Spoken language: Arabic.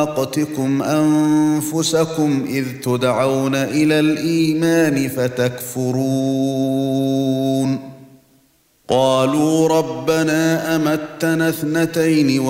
وَأَنفُسَكُمْ أَنفُسَكُمْ إِذْ تُدْعَوْنَ إِلَى الْإِيمَانِ فَتَكْفُرُونَ قَالُوا رَبَّنَا أَمَتَّنَا اثْنَتَيْنِ